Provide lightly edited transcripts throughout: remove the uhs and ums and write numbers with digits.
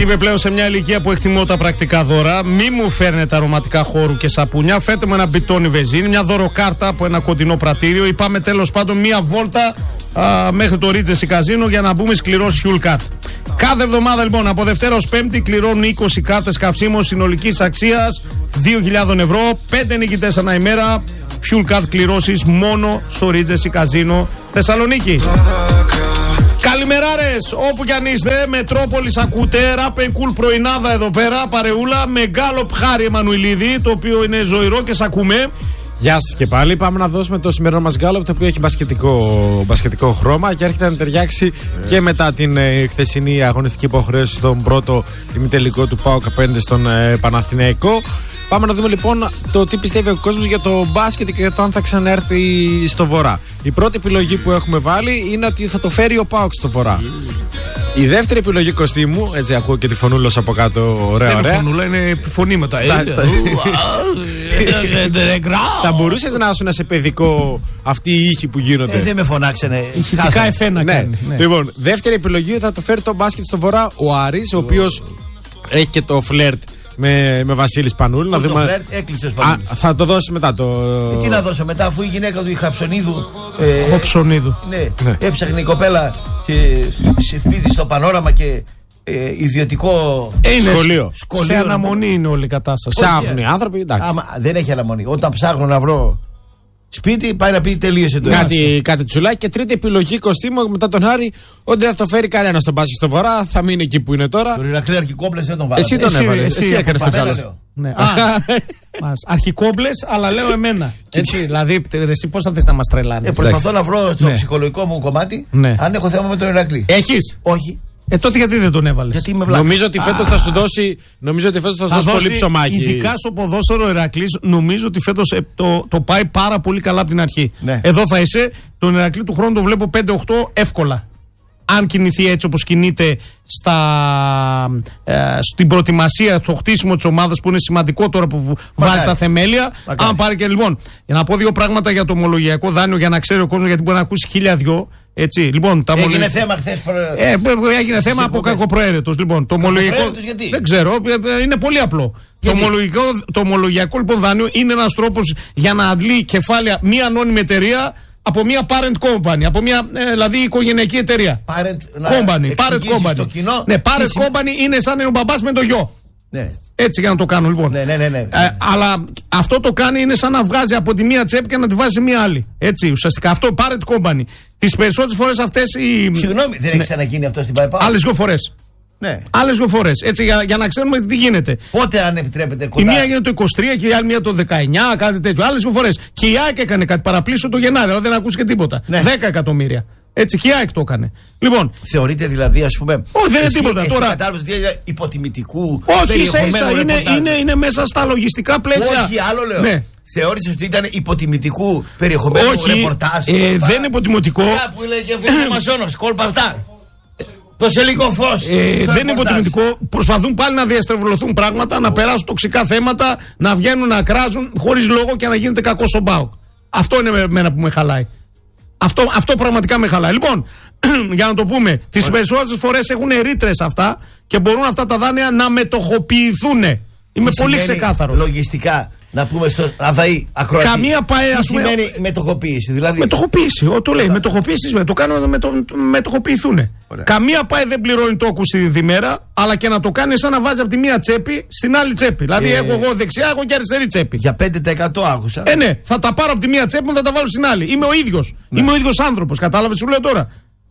Είμαι πλέον σε μια ηλικία που εκτιμώ τα πρακτικά δώρα. Μη μου φέρνετε αρωματικά χώρου και σαπούνια. Φέρτε μου ένα μπιτόνι βεζίνη, μια δωροκάρτα από ένα κοντινό πρατήριο ή πάμε τέλος πάντων μια βόλτα μέχρι το Regency Casino για να μπούμε σκληρό fuel card. Κάθε εβδομάδα λοιπόν από Δευτέρα ως Πέμπτη κληρώνουν 20 κάρτες καυσίμων συνολικής αξίας 2.000 ευρώ. 5 νικητές ανά ημέρα. Fuel card κληρώσεις μόνο στο Regency Casino Θεσσαλονίκη. Καλημεράρες, όπου κι αν είστε, Μετρόπολης ακούτε, Rap and Cool πρωινάδα εδώ πέρα, παρεούλα, μεγάλο Χάρη Εμμανουηλίδη, το οποίο είναι ζωηρό και σ' ακούμε. Γεια σας και πάλι. Πάμε να δώσουμε το σημερινό μας γκάλωπ, το οποίο έχει μπασκετικό χρώμα και έρχεται να ταιριάξει και μετά την χθεσινή αγωνιστική υποχρέωση στον πρώτο ημιτελικό του ΠΑΟΚ απέναντι στον Παναθηναϊκό. Πάμε να δούμε λοιπόν το τι πιστεύει ο κόσμος για το μπάσκετ και για το αν θα ξανάρθει στο Βορρά. Η πρώτη επιλογή που έχουμε βάλει είναι ότι θα το φέρει ο ΠΑΟΚ στο Βορρά. Η δεύτερη επιλογή Κωστήμου, έτσι ακούω και τη φωνούλα από κάτω, ωραία. Η φωνούλα είναι επιφωνή μετά. Θα μπορούσες να ήσουν σε παιδικό αυτοί οι ήχοι που γίνονται. Δεν με φωνάξανε. Ηχητικά εφένα κάνει. Λοιπόν, δεύτερη επιλογή θα το φέρει το μπάσκετ στο Βορρά ο Άρης, ο οποίος έχει και το φλερτ με Βασίλη Σπανούλη. Το φλερτ έκλεισε ο Σπανούλης. Θα το δώσει μετά το. Τι να δώσω μετά, αφού η γυναίκα του η Χαψονίδου. Χοψονίδου. Ναι, έψαχνε η κοπέλα σε σπίτι στο Πανόραμα και ιδιωτικό σχολείο. Σε αναμονή είναι όλη η κατάσταση. Ψάχνουν οι άνθρωποι, εντάξει. Δεν έχει αναμονή. Όταν ψάχνω να βρω σπίτι, πάει να πει τελείωσε το κάτι τσουλάκι. Και τρίτη επιλογή Κωστήμου μετά τον Άρη, ότι δεν θα το φέρει κανένα στον μπάσκετ στο Βορρά, θα μείνει εκεί που είναι τώρα. Τον Ηρακλή Αρχικόμπλες δεν τον βάλε. Εσύ τον έβαλε. Εσύ έκανες το καλό. Αρχικόμπλες, αλλά λέω εμένα. Έτσι, δηλαδή, εσύ πώς θα θες να μας τρελάνεις. Προσπαθώ να βρω στο ψυχολογικό μου κομμάτι αν έχω θέμα με τον Ηρακλή. Έχεις? Όχι. Τότε γιατί δεν τον έβαλες? Γιατί είμαι βλάκος. Νομίζω ότι φέτος θα σου δώσει, πολύ ψωμάκι. Ειδικά στο ποδόσφαιρο Ηρακλής, νομίζω ότι φέτος το πάει πάρα πολύ καλά από την αρχή. Ναι. Εδώ θα είσαι. Τον Ηρακλή του χρόνου το βλέπω 5-8 εύκολα. Αν κινηθεί έτσι όπως κινείται στην προετοιμασία, στο χτίσιμο της ομάδας που είναι σημαντικό τώρα που βάζει τα θεμέλια. Αν πάρει και λοιπόν, για να πω δύο πράγματα για το ομολογιακό δάνειο για να ξέρει ο κόσμος, γιατί μπορεί να ακούσει 1002. Έτσι, λοιπόν, έγινε θέμα χθες. Έγινε θέμα από κακοπροαίρετος. Λοιπόν, το ομολογιακό. Δεν ξέρω, είναι πολύ απλό. Το ομολογιακό λοιπόν δάνειο είναι ένας τρόπος για να αντλεί κεφάλαια μία ανώνυμη εταιρεία από μια parent company, από μια δηλαδή οικογενειακή εταιρεία. Parent company. Ναι, parent company είναι σαν είναι ο μπαμπάς με το γιο. Ναι. Έτσι για να το κάνω λοιπόν. Ναι. Αλλά αυτό το κάνει είναι σαν να βγάζει από τη μία τσέπη και να τη βάζει σε μία άλλη. Έτσι, ουσιαστικά αυτό parent company. Τις περισσότερες φορές αυτές οι. Συγγνώμη, δεν έχει ξαναγίνει αυτό στην ΠΑΕΠΑ? Άλλες δύο φορές. Ναι. Άλλες δύο φορές. Έτσι, για να ξέρουμε τι γίνεται. Πότε, αν επιτρέπετε, κοντά. Η μία γίνεται το 23 και η άλλη μία το 19, κάτι τέτοιο. Άλλες δύο φορές. Και η ΑΕΚ έκανε κάτι παραπλήσιο το Γενάρη, αλλά δεν ακούστηκε τίποτα. Ναι. 10 εκατομμύρια. Έτσι, και η ΑΕΚ το έκανε. Λοιπόν. Θεωρείτε δηλαδή, ας πούμε. Όχι, δεν είναι τίποτα τώρα. Κατάλαβε ότι είναι υποτιμητικού. Όχι, ίσα είναι μέσα στα λογιστικά πλαίσια. Όχι, άλλο λέω. Ναι. Θεώρησε ότι ήταν υποτιμητικού περιεχομένου ρεπορτάζ? Δεν είναι υποτιμητικό. Που λέει και ο Μασόνος, κόλπα αυτά. Το σε λίγο φως. Δεν είναι υποτιμητικό. Προσπαθούν πάλι να διαστρεβλωθούν πράγματα, να περάσουν τοξικά θέματα, να βγαίνουν να κράζουν χωρίς λόγο και να γίνεται κακό στον ΠΑΟΚ. Αυτό είναι εμένα που με χαλάει. Αυτό πραγματικά με χαλάει. Λοιπόν, για να το πούμε, τις περισσότερες φορές έχουν ρήτρες αυτά και μπορούν αυτά τα δάνεια να μετοχοποιηθούν. Είμαι πολύ ξεκάθαρος. Λογιστικά, να πούμε στο ΑΔΑΗ ακροατή. Καμία ΠΑΕ, τι σημαίνει μετοχοποίηση, δηλαδή? Μετοχοποίηση, το λέει. Μετοχοποίηση, το κάνουμε να μετοχοποιηθούν. Καμία ΠΑΕ δεν πληρώνει τόκους τη διμέρα, αλλά και να το κάνει σαν να βάζει από τη μία τσέπη στην άλλη τσέπη. Δηλαδή, έχω εγώ δεξιά, έχω και αριστερή τσέπη. Για 5% άκουσα. Ναι, θα τα πάρω από τη μία τσέπη μου, θα τα βάλω στην άλλη. Είμαι ο ίδιος. Ναι. Είμαι ο ίδιος άνθρωπος, κατάλαβες, σου λέω τώρα.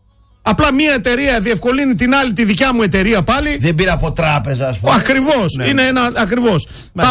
Απλά μία εταιρεία διευκολύνει την άλλη, τη δικιά μου εταιρεία πάλι. Δεν πήρα από τράπεζα, ας πούμε. Ακριβώς. Ναι. Είναι ένα ακριβώς.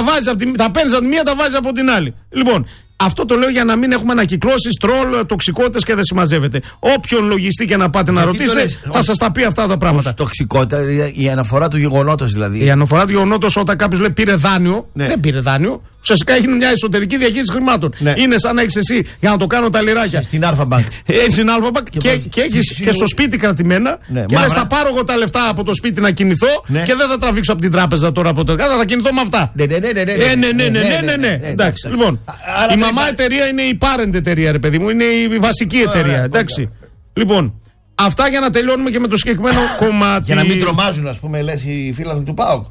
Τα παίρνεις από τη μία, τα βάζεις από την άλλη. Λοιπόν, αυτό το λέω για να μην έχουμε ανακυκλώσεις, τρόλ, τοξικότητες και δεν συμμαζεύεται. Όποιον λογιστή και να πάτε να ρωτήσετε, θα σας τα πει αυτά τα πράγματα. Τοξικότητα, η αναφορά του γεγονότος δηλαδή. Η αναφορά του γεγονότος, όταν κάποιος λέει πήρε δάνειο, δεν πήρε δάνειο. Ουσιαστικά έχει μια εσωτερική διαχείριση χρημάτων. Ναι. Είναι σαν να έχεις εσύ, για να το κάνω τα λιράκια. Στην Αλφα-Μπανκ. Στην Αλφα-Μπανκ και έχεις και στο σπίτι κρατημένα. Ναι. Και λες, θα πάρω εγώ τα λεφτά από το σπίτι να κινηθώ και δεν θα τραβήξω από την τράπεζα τώρα από το κάτω. Θα κινηθώ με αυτά. Ναι. Εντάξει. Λοιπόν, η μαμά εταιρεία είναι η parent εταιρεία, ρε παιδί μου. Είναι η βασική εταιρεία. Εντάξει. Λοιπόν, Αυτά για να τελειώνουμε και με το συγκεκριμένο κομμάτι. Για να μην τρομάζουν, ας πούμε, λες οι φίλοι του ΠΑΟΚ.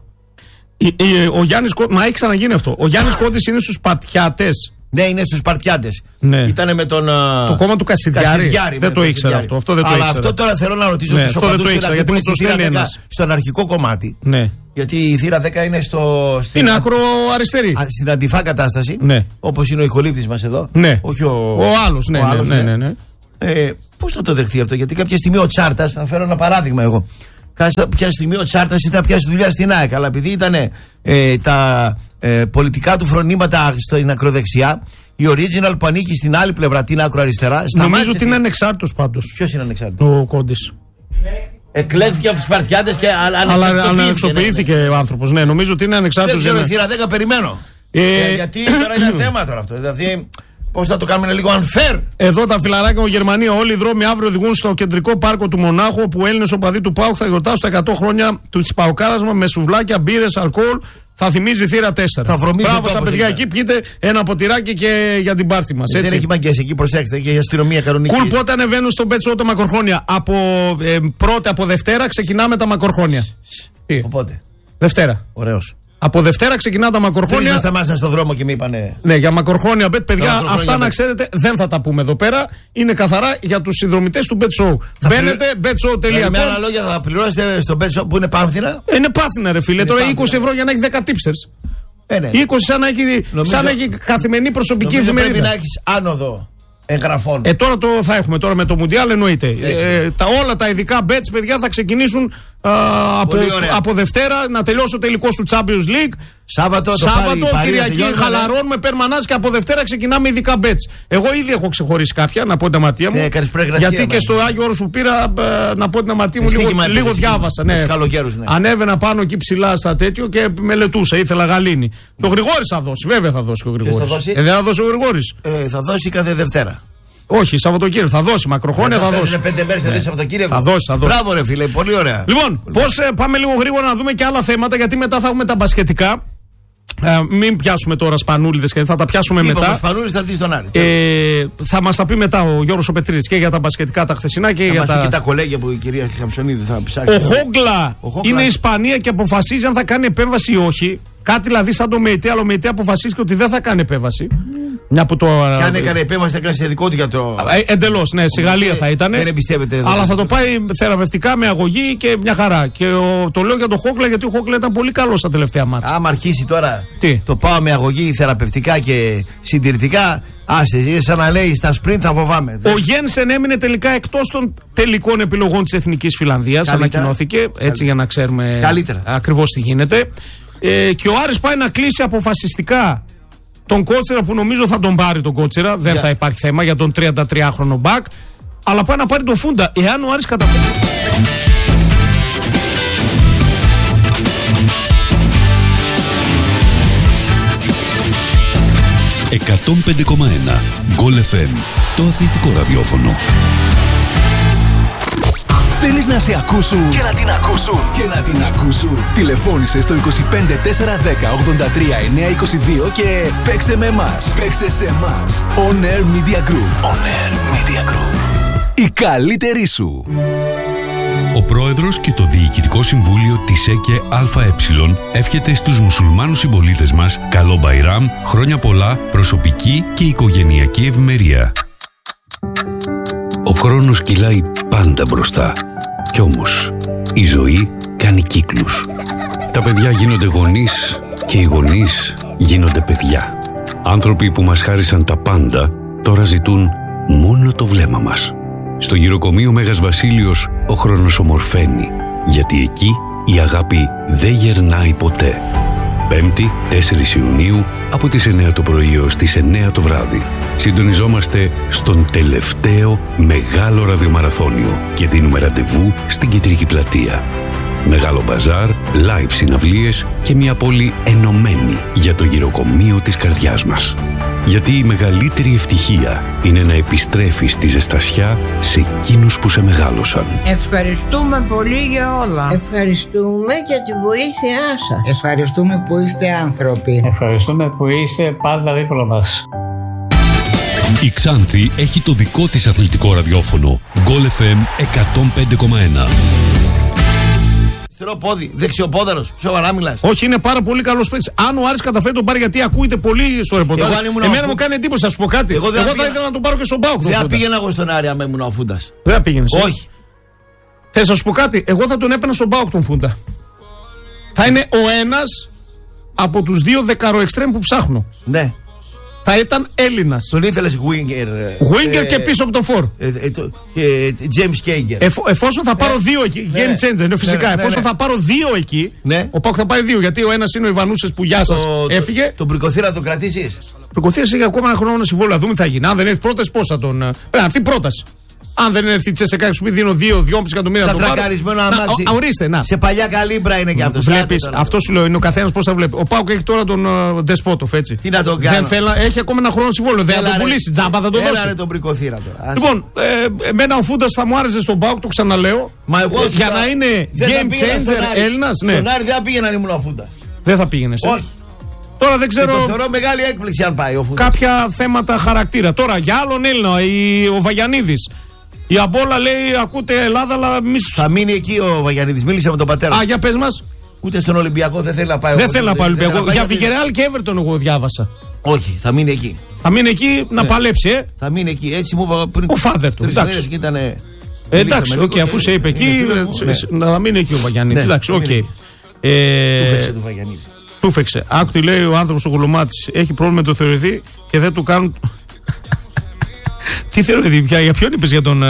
Ο Γιάννης Κόντης, μα έχει ξαναγίνει αυτό. Ο Γιάννης Κόντης είναι στους Σπαρτιάτες. Ναι, είναι στους Σπαρτιάτες. Ναι. Ήτανε με τον. Το κόμμα του Κασιδιάρη. Δεν το ήξερα αυτό. Αυτό δεν το ήξερα. Αλλά αυτό τώρα θέλω να ρωτήσω ναι, τους οπαδούς γιατί μου το στέλνει ένας. Στον αρχικό κομμάτι. Ναι. Γιατί η θύρα 10 είναι είναι άκρο αριστερή. Στην αντιφά κατάσταση. Ναι. Όπως είναι ο ηχολήπτης μας εδώ. Ναι. Όχι ο άλλος. Ναι. Πώς θα το δεχτεί αυτό, γιατί κάποια στιγμή ο Τσάρτας, θα φέρω ένα παράδειγμα εγώ. Κάποια στιγμή ο Τσάρτας ήταν πιάσει δουλειά στην ΑΕΚ, αλλά επειδή ήταν τα πολιτικά του φρονήματα στην ακροδεξιά, η original που ανήκει στην άλλη πλευρά, την ακροαριστερά. Νομίζω ότι είναι ανεξάρτητος πάντως. Ποιος είναι ανεξάρτητος? Ο Κόντης. Εκλέχθηκε από τους Σπαρτιάτες και ανεξαρτοποιήθηκε ο άνθρωπος. Ναι, νομίζω ότι είναι ανεξάρτητος. Δεν ξέρω, θύρα 10 περιμένω. Γιατί τώρα είναι θέμα τώρα αυτό. Δηλαδή, πώς θα το κάνουμε λίγο unfair. Εδώ τα φιλαράκια Γερμανία. Όλοι οι δρόμοι αύριο οδηγούν στο κεντρικό πάρκο του Μονάχου, όπου Έλληνες οπαδοί του ΠΑΟΚ θα γιορτάσουν τα 100 χρόνια του Παοκάρας με σουβλάκια, μπύρες, αλκοόλ. Θα θυμίζει θύρα 4. Θα βρωμίζει. Μπράβο στα παιδιά εκεί, πιείτε ένα ποτηράκι και για την πάρτι μας. Δεν έχει μαγκές εκεί, προσέξτε, έχει αστυνομία κανονική. Κουλ, πότε ανεβαίνουν στον Πέτσο τα μακροχρόνια? Από Δευτέρα ξεκινάμε τα μακροχρόνια. Οπότε. Δευτέρα. Ωραίος. Από Δευτέρα ξεκινά τα μακροχρόνια. Τρεις με σταμάσαν στον δρόμο και με είπανε. Ναι, για μακροχρόνια bet, παιδιά, αυτά να ξέρετε δεν θα τα πούμε εδώ πέρα. Είναι καθαρά για τους συνδρομητές του Bet Show. Μπαίνετε, betshow.com. Με άλλα λόγια, θα πληρώσετε στο Bet Show που είναι Πάνθυνα. Είναι Πάνθυνα, ρε φίλε. Τώρα 20 ευρώ για να έχει 10 tipsters. 20 σαν να έχει καθημερινή προσωπική εφημερίδα. Πρέπει να έχει άνοδο εγγραφών. Τώρα το θα έχουμε τώρα με το Μουντιάλ, εννοείται. Όλα τα ειδικά bets, παιδιά, θα ξεκινήσουν από Δευτέρα να τελειώσει ο τελικός του Champions League. Σάββατο, Κυριακή, χαλαρώνουμε, περμανάς και από Δευτέρα ξεκινάμε ειδικά bets. Εγώ ήδη έχω ξεχωρίσει κάποια, να πω την αμαρτία μου. Γιατί και στο Άγιο Όρος που πήρα, να πω την αμαρτία μου, λίγο διάβασα. Ναι. Ανέβαινα πάνω εκεί ψηλά στα τέτοιο και μελετούσα. Ήθελα γαλήνη. Και ο Γρηγόρης θα δώσει, βέβαια θα δώσει ο Γρηγόρης. Δεν θα δώσει ο Γρηγόρης. Θα δώσει κάθε Δευτέρα. Όχι, Σαββατοκύριακο. Θα δώσει μακροχρόνια, θα δώσει. 5 μέρες θα δώσει Σαββατοκύριακο. Θα δώσει. Μπράβο, ρε φίλε, πολύ ωραία. Λοιπόν, πώς πάμε λίγο γρήγορα να δούμε και άλλα θέματα, γιατί μετά θα έχουμε τα μπασκετικά. Μην πιάσουμε τώρα σπανούλιδες και θα τα πιάσουμε μετά. Ο Σπανούλης θα έρθει στον Άρη. Θα μας τα πει μετά ο Γιώργος ο Πετρίδης και για τα μπασκετικά τα χθεσινά και για τα κολέγια που η κυρία Χαμψονίδη θα ψάξει. Ο Χόγκλα είναι η Ισπανία και αποφασίζει αν θα κάνει επέμβαση ή όχι. Κάτι δηλαδή σαν το ΜΕΙΤΕ, αλλά ο ΜΕΙΤΕ αποφασίζει ότι δεν θα κάνει επέμβαση. Μια που και αν έκανε επέμβαση θα κάνει σε δικό του γιατρό. Εντελώς, ναι, στη Γαλλία θα ήταν. Δεν εμπιστεύεται εδώ. Αλλά θα το πάει θεραπευτικά με αγωγή και μια χαρά. Και το λέω για τον Χόγκλα γιατί ο Χόγκλα ήταν πολύ καλό στα τελευταία μάτσα. Άμα αρχίσει τώρα το πάω με αγωγή θεραπευτικά και συντηρητικά, άσε, σαν να λέει στα σπριντ θα φοβάμαι. Ο Γένσεν έμεινε τελικά εκτός των τελικών επιλογών της Εθνικής Φιλανδίας. Ανακοινώθηκε έτσι για να ξέρουμε ακριβώς τι γίνεται. Και ο Άρης πάει να κλείσει αποφασιστικά τον Κότσερα, που νομίζω θα τον πάρει τον Κότσερα. Δεν θα υπάρχει θέμα για τον 33χρονο μπακ. Αλλά πάει να πάρει τον Φούντα, εάν ο Άρης καταφέρει. «105,1 Γκολ FM», το αθλητικό ραδιόφωνο. Θέλεις να σε ακούσουν και να την ακούσουν και να την ακούσουν? Τηλεφώνησε στο 25 410 83 922 και παίξε με εμάς. Παίξε σε εμάς. On Air Media Group. On Air Media Group. Η καλύτερη σου. Ο πρόεδρος και το Διοικητικό Συμβούλιο της ΕΚΕ ΑΕ εύχεται στους μουσουλμάνους συμπολίτες μας καλό Μπαϊράμ, χρόνια πολλά, προσωπική και οικογενειακή ευημερία. Ο χρόνος κυλάει πάντα μπροστά. Κι όμως, η ζωή κάνει κύκλους. Τα παιδιά γίνονται γονείς και οι γονείς γίνονται παιδιά. Άνθρωποι που μας χάρισαν τα πάντα, τώρα ζητούν μόνο το βλέμμα μας. Στο γυροκομείο Μέγας Βασίλειος, ο χρόνος ομορφαίνει, γιατί εκεί η αγάπη δεν γερνάει ποτέ. 5η, 4 Ιουνίου, από τις 9 το πρωί ως τις 9 το βράδυ. Συντονιζόμαστε στον τελευταίο μεγάλο ραδιομαραθώνιο και δίνουμε ραντεβού στην Κεντρική Πλατεία. Μεγάλο μπαζάρ, live συναυλίες και μια πόλη ενωμένη για το γυροκομείο της καρδιάς μας. Γιατί η μεγαλύτερη ευτυχία είναι να επιστρέφεις τη ζεστασιά σε εκείνους που σε μεγάλωσαν. Ευχαριστούμε πολύ για όλα. Ευχαριστούμε για τη βοήθειά σας. Ευχαριστούμε που είστε άνθρωποι. Ευχαριστούμε που είστε πάντα δίπλα μας. Η Ξάνθη έχει το δικό της αθλητικό ραδιόφωνο. Goal FM 105,1. Αριστερό πόδι, δεξιοπόδαρος, σοβαρά μιλάς. Όχι, είναι πάρα πολύ καλός παίκτης. Αν ο Άρης καταφέρει τον πάρει, γιατί ακούγεται πολύ στο ρεπορτάζ. Εμένα μου κάνει εντύπωση, θα σου πω κάτι. Εγώ θα ήθελα να τον πάρω και στον ΠΑΟΚ. Δεν θα πήγαινα εγώ στον Άρη αν ήμουν ο Φούντας. Δεν θα πήγαινε. Όχι. Θες να σου πω κάτι, εγώ θα τον έπαιρνα στον ΠΑΟΚ τον Φούντα. Θα είναι ο ένας από τους 2 δεκαροεξτρέμ που ψάχνω. Ναι. Θα ήταν Έλληνας. Τον ήθελες Winger. Winger και πίσω από τον Φορ. James Kager. Εφόσον θα πάρω 2 εκεί. Game changer, είναι φυσικά. Εφόσον θα πάρω 2 εκεί. Ο ΠΑΟΚ θα πάρει 2. Γιατί ο ένας είναι ο Ιβανούσες που γεια σας έφυγε. Τον Πρικοθήρα θα τον κρατήσεις. Πρικοθήρας έχει ακόμα ένα χρόνο συμβόλαιο. Να δούμε τι θα γίνει. Αν δεν έρθει πρόταση, πώς θα τον. Πρέπει να έρθει πρόταση. Αν δεν έρθει η Τσέσσεκα που δίνω 2-2,5 εκατομμύρια να τον πάρω. Σαν τρακαρισμένο αμάξι. Ορίστε, να. Σε παλιά καλύμπρα είναι και αυτό. Βλέπεις, αυτό σου λέω, είναι ο καθένας πώς θα βλέπει. Ο ΠΑΟΚ έχει τώρα τον Ντεσπότοφ, έτσι. Τι να τον κάνει. Έχει ακόμα ένα χρόνο συμβόλαιο. Δεν θα τον πουλήσει, τζάμπα θα τον δώσει. Έλα τον Πρικοθήρα τώρα. Λοιπόν, εμένα ο Φούντας θα μου άρεσε στον ΠΑΟΚ, το ξαναλέω. Μα εγώ για να είναι game changer Έλληνας. Στον Άρη δεν θα πήγαινε αν ήμουν ο Φούντας. Δεν θα πήγαινε. Όχι. Τώρα δεν ξέρω. Το θεωρώ μεγάλη έκπληξη αν πάει ο Φούντας. Κάποια θέματα χαρακτήρα. Τώρα για άλλον Έλληνα, ο Βαγιανίδης. Η Αμπόλα λέει: ακούτε Ελλάδα, αλλά μη. Θα μείνει εκεί ο Βαγιανίδης. Μίλησε με τον πατέρα. Α, για πες μας. Ούτε στον Ολυμπιακό δεν θέλει να πάει. Δεν θέλει να πάει Ολυμπιακό. Για Βιγερεάλ και Everton εγώ διάβασα. Όχι, θα μείνει εκεί. Θα μείνει εκεί να παλέψει, Θα μείνει εκεί. Έτσι μου είπα πριν. Ο φάδερ του. Εντάξει, αφού σε είπε εκεί, να μείνει εκεί ο Βαγιανίδης. Εντάξει, οκ. Του φέξε του Βαγιανίδη. Του φέξε. Άκου τι λέει ο άνθρωπος ο Γουλωμάτης. Έχει πρόβλημα με το θεωρηθεί και δεν του κάνουν. Τι θεωρηθεί πια, για ποιον είπες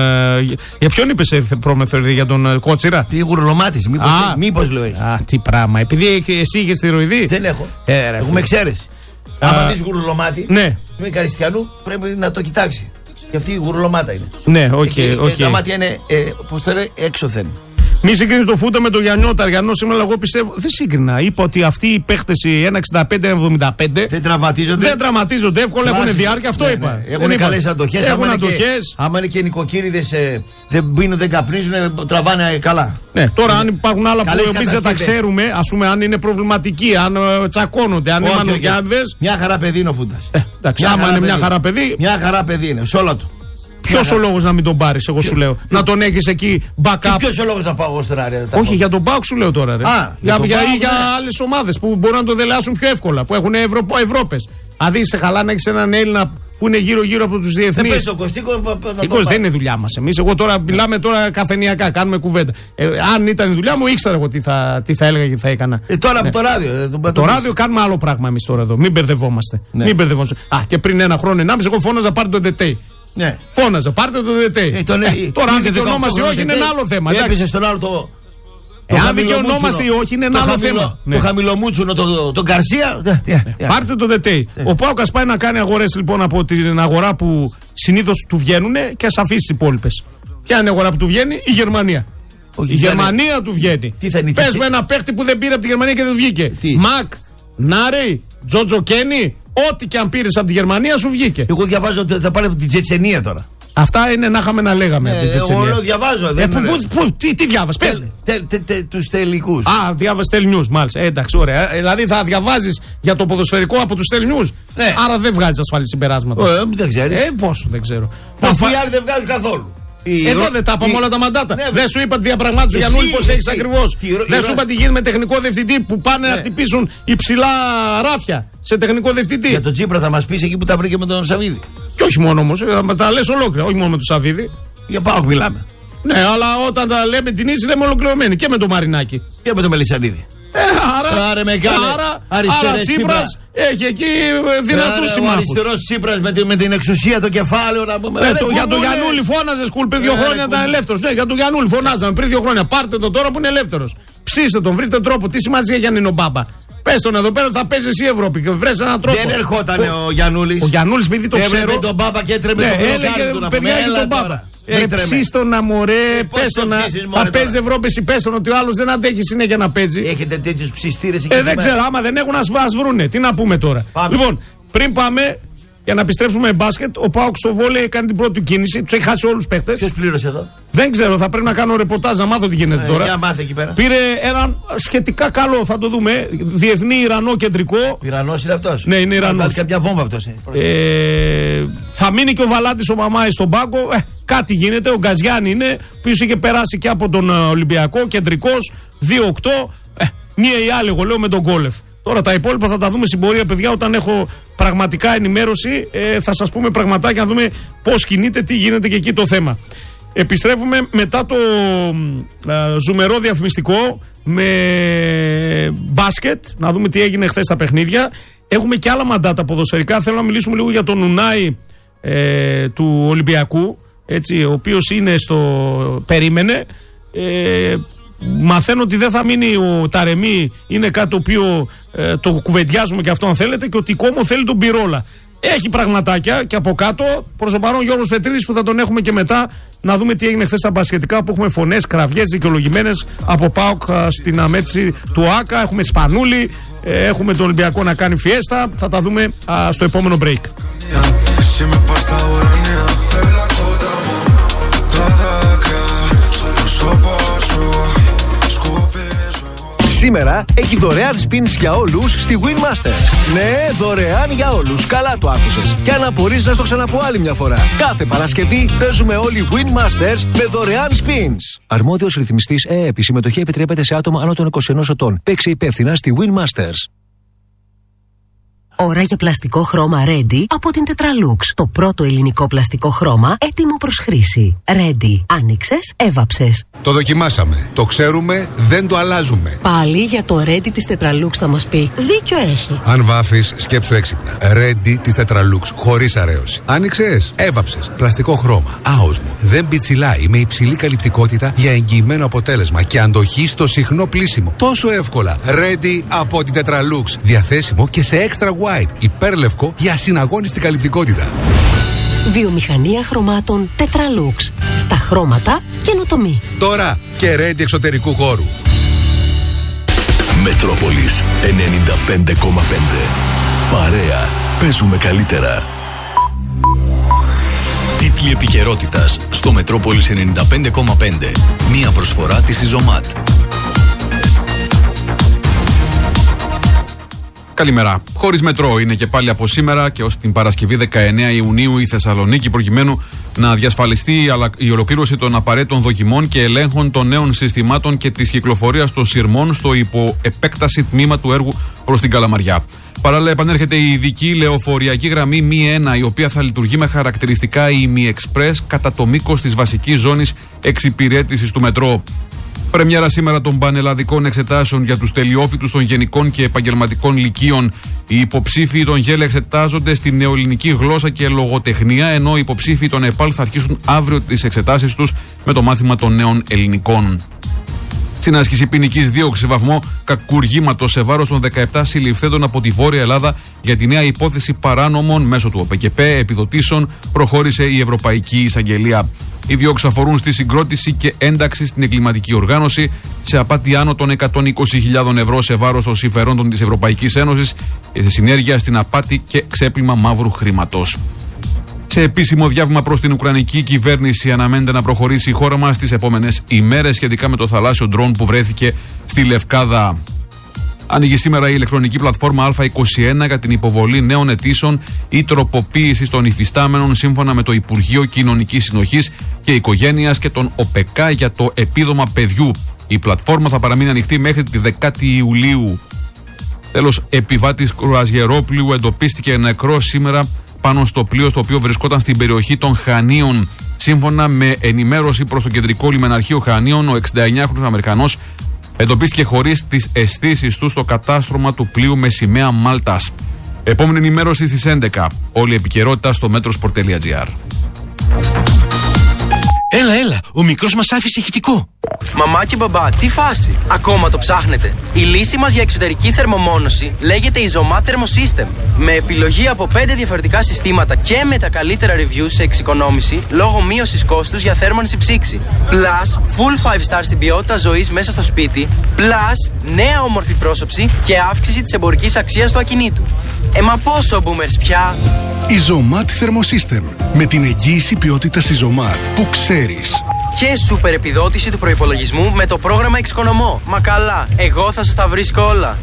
για ποιον είπες πρόβλημα θεωρηθεί, για τον Κότσιρα. Τι γουρλωμάτης, μήπως λέω έχει. Α, τι πράγμα, επειδή εσύ είχες θηροειδή. Δεν έχω. Έχουμε εξαίρεση. Άμα δεις γουρλωμάτι, με Καριστιανού πρέπει να το κοιτάξει. Και αυτή η γουρλωμάτα είναι. Ναι, οκ. Τα μάτια είναι, πώς το λέει, έξωθεν. Μη συγκρίνεις το Φούντα με τον Γιαννιώτα. Γιαννό σήμερα εγώ πιστεύω. Δεν σύγκρινα. Είπα ότι αυτοί οι παίχτες 1,65-1,75 δεν τραυματίζονται εύκολα, έχουν διάρκεια. Αυτό είπα. Έχουν καλές αντοχές. Άμα είναι και νοικοκύριδες, δεν πίνουν, δεν καπνίζουν, τραβάνε καλά. Ναι, τώρα αν υπάρχουν άλλα που εμείς δεν τα ξέρουμε, ας πούμε, αν είναι προβληματικοί, αν τσακώνονται, αν είναι μανογιάδες. Μια χαρά παιδί είναι ο Φούντας. Εντάξει, άμα είναι μια χαρά παιδί. Μια χαρά παιδί είναι, σε όλα του. Ποιος ο λόγος να μην τον πάρεις, εγώ σου λέω. Να τον έχεις εκεί backup. Ποιος ο λόγος να πάω εγώ στον Άρη. Όχι, για τον ΠΑΟΚ σου λέω τώρα. Ρε. Για άλλες ομάδες που μπορούν να το δελεάσουν πιο εύκολα, που έχουν Ευρώπες. Αν δεις, σε χαλά να έχεις έναν Έλληνα που είναι γύρω-γύρω από τους διεθνείς. Δεν πες τον Κωστίκο. Δεν είναι δουλειά μας εμείς. Εγώ τώρα μιλάμε καφενειακά, κάνουμε κουβέντα. Αν ήταν η δουλειά μου, ήξερα εγώ τι θα έλεγα και τι θα έκανα. Τώρα από το ράδιο. Το ράδιο κάνουμε άλλο πράγμα εμείς τώρα εδώ. Μην μπερδευόμαστε. Και πριν ένα χρόνο, 1,5 εγώ φώναζα πάρτε τον ΔΕΤΕΙ. Ναι. Φώναζα, πάρτε το ΔΕΤΕΙ. Τώρα αν δικαιωνόμαστε ή όχι είναι ένα άλλο θέμα. Έπεσε στον άλλο το. Εάν δικαιωνόμαστε ή όχι είναι ένα άλλο θέμα. Το χαμηλομούτσουνο, τον Γκαρσία. Πάρτε το ΔΕΤΕΙ. Ο ΠΑΟΚ πάει να κάνει αγορές λοιπόν από την αγορά που συνήθως του βγαίνουν και ας αφήσει τις υπόλοιπες. Ποια είναι η αγορά που του βγαίνει? Η Γερμανία. Η Γερμανία του βγαίνει. Πες με ένα παίχτη που δεν πήρε από τη Γερμανία και δεν του βγήκε. Μακ, Νάρεϊ, Τζότζο Κένι. Ό,τι και αν πήρες από τη Γερμανία σου βγήκε. Εγώ διαβάζω ότι θα πάρει από την Τσετσενία τώρα. Αυτά είναι να είχαμε να λέγαμε από την Τσετσενία. Εγώ διαβάζω. Τι διάβασες, πες. Τους τελικούς. Α, διάβασες Τελνιούς, μάλιστα. Εντάξει, ωραία. Δηλαδή θα διαβάζεις για το ποδοσφαιρικό από τους Τελνιούς. Άρα δεν βγάζεις ασφαλή συμπεράσματα. Δεν ξέρεις. Πόσο δεν ξέρω. Αφού οι άλλοι δεν βγάζουν καθόλου. Εδώ δεν τα είπαμε όλα τα μαντάτα. Δεν σου είπα τη διαπραγμάτευση για Γιαννούλη πώς έχεις ακριβώς. Δεν σου είπα τι γίνεται με τεχνικό διευθυντή που πάνε να χτυπήσουν υψηλά ράφια σε τεχνικό διευθυντή. Για τον Τσίπρα θα μας πεις εκεί που τα βρήκε με τον Σαββίδη. Και όχι μόνο όμως, τα λες ολόκληρα, όχι μόνο με τον Σαββίδη. Για ΠΑΟΚ μιλάμε. Ναι, αλλά όταν τα λέμε την ίση λέμε ολοκληρωμένοι και με τον Μαρινάκη. Και με τον Μελισσανίδη. Άρα Τσίπρας έχει εκεί δυνατούς συμμάχους. Ο αριστερός Τσίπρας με την εξουσία, το κεφάλαιο να πούμε. Για τον Γιαννούλη φώναζε σκουλ πριν 2 χρόνια ήταν ελεύθερος. Ναι, για τον Γιαννούλη φωνάζαμε πριν 2 χρόνια. Πάρτε τον τώρα που είναι ελεύθερος. Ψήστε τον, βρείτε τρόπο. Τι σημασία έχει αν είναι ο Μπάμπα. Πες τον εδώ πέρα, θα παίζει εσύ Ευρώπη και βρες έναν τρόπο. Δεν ερχόταν ο Γιαννούλης. Ο Γιαννούλης, επειδή το ξέρω. Έβρεπε τον Μπάμπα και έτρεμε το φιλοκάρι του. Παιδιά, έχει τον Μπάμπα. Ψήστον να μωρέ, πες τον να. Θα παίζει Ευρώπη, εσύ πες τον ότι ο άλλος δεν αντέχει συνέχεια να παίζει. Έχετε τέτοιους ψιστήρες εκεί. Δεν ξέρω, άμα δεν έχουν, ας βρούνε. Τι να πούμε τώρα. Λοιπόν, πριν πάμε, Για να επιστρέψουμε μπάσκετ, ο ΠΑΟΚ στο βόλεϊ κάνει την πρώτη του κίνηση. Τους έχει χάσει όλους τους παίχτες. Ποιος πλήρωσε εδώ? Δεν ξέρω, θα πρέπει να κάνω ρεπορτάζ να μάθω τι γίνεται τώρα. Για μάθε εκεί πέρα. Πήρε έναν σχετικά καλό, θα το δούμε, διεθνή Ιρανό κεντρικό. Ιρανός είναι αυτός? Ναι, είναι Ιρανός. Θα βάλει κάποια βόμβα αυτός. Θα μείνει και ο Βαλάτης ο Μαμάης στον πάγκο. Κάτι γίνεται. Ο Γκαζιάννη είναι, ποιος είχε περάσει και από τον Ολυμπιακό, κεντρικός, 2-8. Μία ή άλλη, εγώ λέω, με τον Γκόλεφ. Τώρα τα υπόλοιπα θα τα δούμε στην πορεία, παιδιά, όταν έχω πραγματικά ενημέρωση. Θα σας πούμε πραγματάκια, να δούμε πώς κινείται, τι γίνεται και εκεί το θέμα. Επιστρέφουμε μετά το ζουμερό διαφημιστικό με μπάσκετ, να δούμε τι έγινε χθες στα παιχνίδια. Έχουμε και άλλα μαντάτα ποδοσφαιρικά. Θέλω να μιλήσουμε λίγο για τον Ουνάι του Ολυμπιακού, έτσι, ο οποίος είναι περίμενε. Μαθαίνω ότι δεν θα μείνει ο Ταρεμί, είναι κάτι το οποίο το κουβεντιάζουμε και αυτό αν θέλετε, και ότι Κόμο θέλει τον Πυρόλα. Έχει πραγματάκια και από κάτω. Προς το παρόν Γιώργος Πετρίδης, που θα τον έχουμε και μετά, να δούμε τι έγινε χθες στα μπασκετικά, που έχουμε φωνές, κραυγές δικαιολογημένες από ΠΑΟΚ στην αμέτρηση του ΆΚΑ. Έχουμε Σπανούλη, έχουμε τον Ολυμπιακό να κάνει φιέστα. Θα τα δούμε στο επόμενο break. Σήμερα έχει δωρεάν spins για όλους στη Winmaster. Ναι, δωρεάν για όλους. Καλά το άκουσες. Και αν απορείς να στο ξαναπώ άλλη μια φορά. Κάθε Παρασκευή παίζουμε όλοι Winmasters με δωρεάν spins. Αρμόδιος ρυθμιστής ΕΕΠ. Η συμμετοχή επιτρέπεται σε άτομα άνω των 21 ετών. Παίξε υπεύθυνα στη Winmasters. Ώρα για πλαστικό χρώμα Ready από την Tetralux. Το πρώτο ελληνικό πλαστικό χρώμα έτοιμο προς χρήση. Ready. Άνοιξες, έβαψες. Το δοκιμάσαμε. Το ξέρουμε, δεν το αλλάζουμε. Πάλι για το Ready της Tetralux θα μας πει. Δίκιο έχει. Αν βάφεις, σκέψου έξυπνα. Ready της Tetralux, χωρίς αρέωση. Άνοιξες, έβαψες. Πλαστικό χρώμα. Άοσμο. Δεν πιτσιλάει, με υψηλή καλυπτικότητα για εγγυημένο αποτέλεσμα και αντοχή στο συχνό πλύσιμο. Τόσο εύκολα. Ready από την Tetralux. Διαθέσιμο και σε extra white. Υπέρλευκο για ασυναγώνιστη καλυπτικότητα. Βιομηχανία χρωμάτων Tetralux. Στα χρώματα καινοτομή. Τώρα και Ready εξωτερικού χώρου. Μετρόπολης 95,5. Παρέα. Παίζουμε καλύτερα. Τίτλοι επικαιρότητας στο Μετρόπολης 95,5. Μία προσφορά της Ιζωμάτ. Καλημέρα. Χωρίς μετρό είναι και πάλι από σήμερα και ως την Παρασκευή 19 Ιουνίου η Θεσσαλονίκη, προκειμένου να διασφαλιστεί η ολοκλήρωση των απαραίτητων δοκιμών και ελέγχων των νέων συστημάτων και της κυκλοφορίας των σειρμών στο υποεπέκταση τμήμα του έργου προς την Καλαμαριά. Παράλληλα, επανέρχεται η ειδική λεωφοριακή γραμμή Mi1, η οποία θα λειτουργεί με χαρακτηριστικά ημι-εξπρές κατά το μήκος της βασικής ζώνης εξυπηρέτησης του μετρό. Πρεμιέρα σήμερα των πανελλαδικών εξετάσεων για τους τελειόφοιτους των γενικών και επαγγελματικών λυκείων. Οι υποψήφοι των ΓΕΛ εξετάζονται στη νεοελληνική γλώσσα και λογοτεχνία, ενώ οι υποψήφοι των ΕΠΑΛ θα αρχίσουν αύριο τις εξετάσεις τους με το μάθημα των νέων ελληνικών. Στην άσκηση ποινικής δίωξης βαθμό κακουργήματος σε βάρος των 17 συλληφθέντων από τη Βόρεια Ελλάδα για τη νέα υπόθεση παράνομων μέσω του ΟΠΕΚΕΠ επιδοτήσεων προχώρησε η Ευρωπαϊκή Εισαγγελία. Οι διώξεις αφορούν στη συγκρότηση και ένταξη στην εγκληματική οργάνωση, σε απάτη άνω των 120.000 ευρώ σε βάρος των συμφερόντων της Ευρωπαϊκής Ένωσης και σε συνέργεια στην απάτη και ξέπλυμα μαύρου χρήματος. Σε επίσημο διάβημα προς την Ουκρανική κυβέρνηση, αναμένεται να προχωρήσει η χώρα μας τις επόμενες ημέρες σχετικά με το θαλάσσιο ντρόν που βρέθηκε στη Λευκάδα. Ανοίγει σήμερα η ηλεκτρονική πλατφόρμα Α21 για την υποβολή νέων αιτήσεων ή τροποποίηση των υφιστάμενων σύμφωνα με το Υπουργείο Κοινωνικής Συνοχής και Οικογένειας και τον ΟΠΕΚΑ για το επίδομα παιδιού. Η πλατφόρμα θα παραμείνει ανοιχτή μέχρι τη 10η Ιουλίου. Τέλος, επιβάτης κρουαζιερόπλοιου εντοπίστηκε νεκρός σήμερα πάνω στο πλοίο στο οποίο βρισκόταν στην περιοχή των Χανίων. Σύμφωνα με ενημέρωση προς το κεντρικό λιμεναρχείο Χανίων, ο 69χρονος Αμερικανός εντοπίστηκε χωρίς τις αισθήσεις του στο κατάστρωμα του πλοίου με σημαία Μάλτας. Επόμενη ενημέρωση στις 11. Όλη η επικαιρότητα στο metrosport.gr. Έλα, ο μικρός μας άφησε ηχητικό. Μαμά και μπαμπά, τι φάση! Ακόμα το ψάχνετε? Η λύση μας για εξωτερική θερμομόνωση λέγεται Isomat Thermosystem. Με επιλογή από 5 διαφορετικά συστήματα και με τα καλύτερα reviews σε εξοικονόμηση λόγω μείωσης κόστους για θέρμανση ψήξη. Plus, full 5 star στην ποιότητα ζωής μέσα στο σπίτι. Plus, νέα όμορφη πρόσωψη και αύξηση της εμπορικής αξίας του ακινήτου. Μα πόσο boomers πια! Isomat Thermosystem. Με την εγγύηση ποιότητας Isomat που ξέρεις. Και σούπερ επιδότηση του προϋπολογισμού με το πρόγραμμα Εξοικονομώ. Μα καλά, εγώ θα σας τα βρίσκω όλα.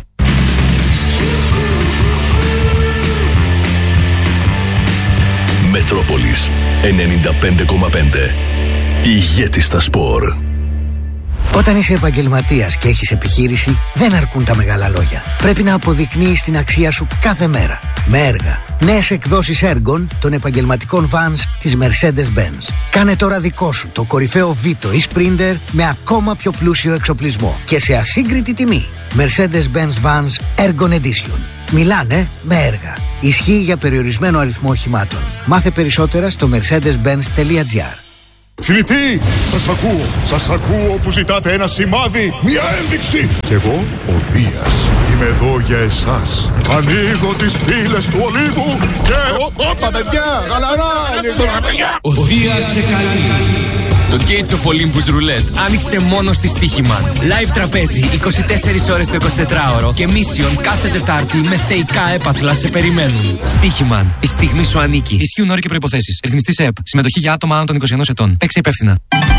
Μετρόπολης 95,5. Ηγέτης στα σπορ. Όταν είσαι επαγγελματίας και έχεις επιχείρηση, δεν αρκούν τα μεγάλα λόγια. Πρέπει να αποδεικνύεις την αξία σου κάθε μέρα. Με έργα. Νέες εκδόσεις έργων των επαγγελματικών vans της Mercedes-Benz. Κάνε τώρα δικό σου το κορυφαίο Vito ή Sprinter με ακόμα πιο πλούσιο εξοπλισμό και σε ασύγκριτη τιμή. Mercedes-Benz Vans Ergon Edition. Μιλάνε με έργα. Ισχύει για περιορισμένο αριθμό οχημάτων. Μάθε περισσότερα στο mercedes-benz.gr. Θηλητή, σας ακούω που ζητάτε ένα σημάδι, μια ένδειξη. Κι εγώ, ο Δίας, είμαι εδώ για εσάς. Ανοίγω τις πύλες του ολίγου και... Όπα παιδιά, γαλαρά, ο Δίας σε καλεί. Το Gates of Olympus Roulette άνοιξε μόνο στη Στοίχημαν. Live τραπέζι 24 ώρες το 24ωρο και Mission κάθε Τετάρτη με θεϊκά έπαθλα σε περιμένουν. Στοίχημαν. Η στιγμή σου ανήκει. Ισχύουν όροι και προϋποθέσεις. Ρυθμιστή σε ΕΠ. Συμμετοχή για άτομα άνω των 21 ετών. Παίξε υπεύθυνα.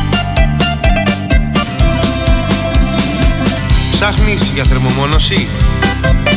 Ψάχνεις για θερμομόνωση?